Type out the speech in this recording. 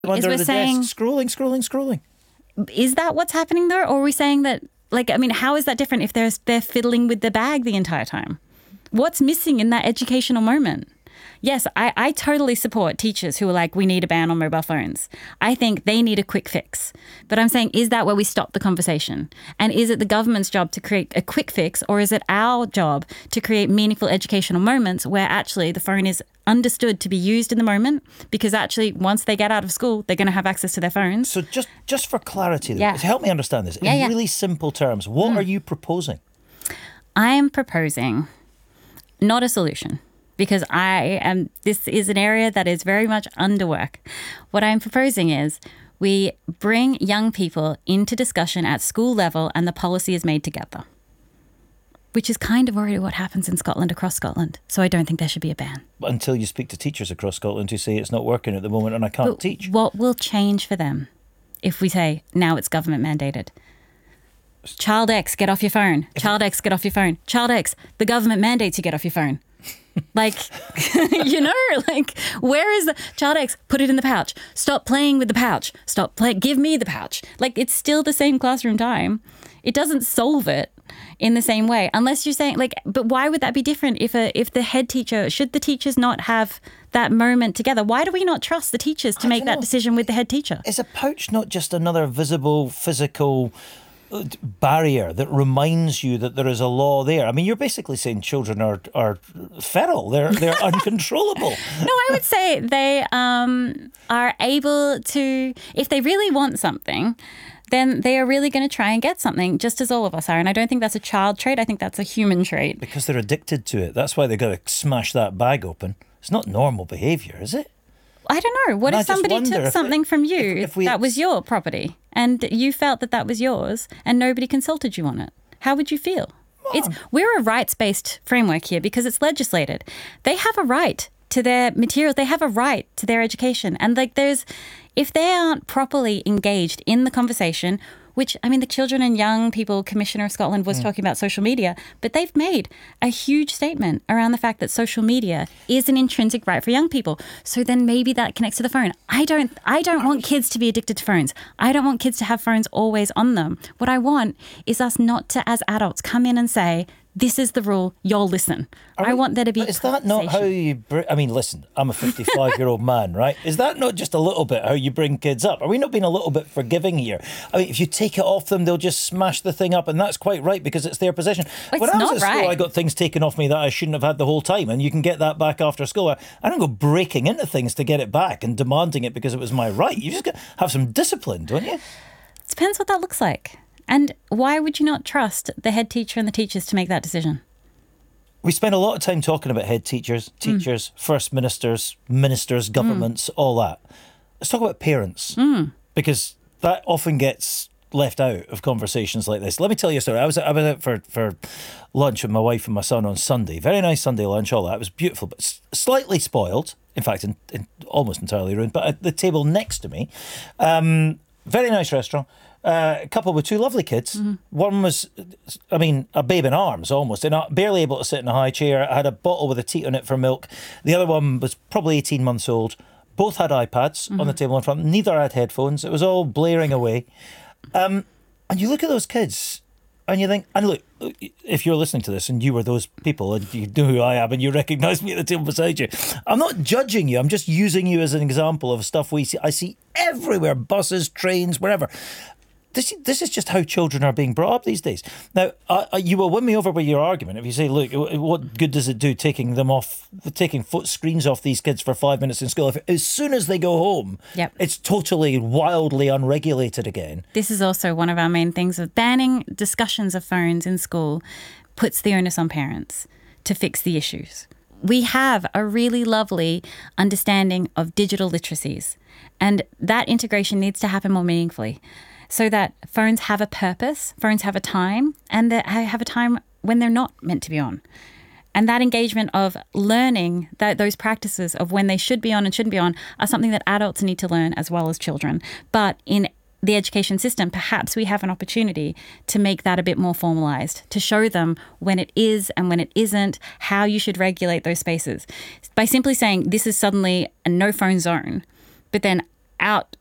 Under we're the saying, desk, scrolling. is that what's happening though? Or are we saying that, how is that different if they're fiddling with the bag the entire time? What's missing in that educational moment? Yes, I totally support teachers who are like, we need a ban on mobile phones. I think they need a quick fix. But I'm saying, is that where we stop the conversation? And is it the government's job to create a quick fix, or is it our job to create meaningful educational moments where actually the phone is understood to be used in the moment? Because actually, once they get out of school, they're going to have access to their phones. So just for clarity, Yeah. to help me understand this, in really simple terms, what are you proposing? I am proposing not a solution, because this is an area that is very much underwork. What I'm proposing is we bring young people into discussion at school level and the policy is made together, which is kind of already what happens in Scotland, across Scotland. So I don't think there should be a ban. Until you speak to teachers across Scotland who say it's not working at the moment and I can't teach. What will change for them if we say now it's government mandated? Child X, get off your phone. Child X, get off your phone. Child X, the government mandates you get off your phone. Where is the Child X? Put it in the pouch. Stop playing with the pouch. Give me the pouch. It's still the same classroom time. It doesn't solve it in the same way, unless you're saying but why would that be different if the head teacher, should the teachers not have that moment together? Why do we not trust the teachers to make that decision with the head teacher? Is a pouch not just another visible, physical barrier that reminds you that there is a law there? I mean, you're basically saying children are feral. They're uncontrollable. No, I would say they are able to, if they really want something, then they are really going to try and get something, just as all of us are. And I don't think that's a child trait. I think that's a human trait. Because they're addicted to it. That's why they've got to smash that bag open. It's not normal behaviour, is it? I don't know. What if somebody took something from you that was your property and you felt that was yours and nobody consulted you on it? How would you feel? We're a rights-based framework here because it's legislated. They have a right to their materials. They have a right to their education. And if they aren't properly engaged in the conversation, which, the Children and Young People Commissioner of Scotland was talking about social media, but they've made a huge statement around the fact that social media is an intrinsic right for young people. So then maybe that connects to the phone. I don't want kids to be addicted to phones. I don't want kids to have phones always on them. What I want is us not to, as adults, come in and say, this is the rule, you'll listen. I want there to be Is that not how you... listen, I'm a 55-year-old man, right? Is that not just a little bit how you bring kids up? Are we not being a little bit forgiving here? If you take it off them, they'll just smash the thing up, and that's quite right because it's their possession. When I was at school, I got things taken off me that I shouldn't have had the whole time, and you can get that back after school. I don't go breaking into things to get it back and demanding it because it was my right. You just got to have some discipline, don't you? It depends what that looks like. And why would you not trust the head teacher and the teachers to make that decision? We spend a lot of time talking about head teachers, first ministers, governments, all that. Let's talk about parents, because that often gets left out of conversations like this. Let me tell you a story. I was out for lunch with my wife and my son on Sunday. Very nice Sunday lunch, all that. It was beautiful, but slightly spoiled. In fact, almost entirely ruined. But at the table next to me, very nice restaurant. A couple with two lovely kids. One was, a babe in arms almost, and barely able to sit in a high chair. I had a bottle with a teat on it for milk. The other one was probably 18 months old. Both had iPads on the table in front. Neither had headphones. It was all blaring away. And you look at those kids and you think, and look, if you're listening to this and you were those people and you know who I am and you recognise me at the table beside you, I'm not judging you. I'm just using you as an example of stuff I see everywhere, buses, trains, wherever. This is just how children are being brought up these days. Now, you will win me over with your argument if you say, look, what good does it do taking foot screens off these kids for 5 minutes in school? As soon as they go home, it's totally wildly unregulated again. This is also one of our main things of banning discussions of phones in school puts the onus on parents to fix the issues. We have a really lovely understanding of digital literacies, and that integration needs to happen more meaningfully, so that phones have a purpose, phones have a time, and that have a time when they're not meant to be on. And that engagement of learning that those practices of when they should be on and shouldn't be on are something that adults need to learn as well as children. But in the education system, perhaps we have an opportunity to make that a bit more formalised, to show them when it is and when it isn't, how you should regulate those spaces. By simply saying this is suddenly a no phone zone, but then out